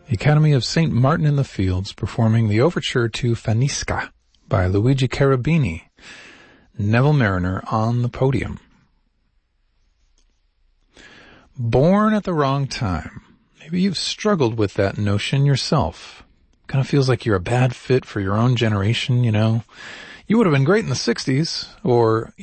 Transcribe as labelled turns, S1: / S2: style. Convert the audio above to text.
S1: The Academy of St. Martin in the Fields performing the overture to Fanisca by Luigi Cherubini. Neville Marriner on the podium. Born at the wrong time. Maybe you've struggled with that notion yourself. Kind of feels like you're a bad fit for your own generation, you know. You would have been great in the 60s, or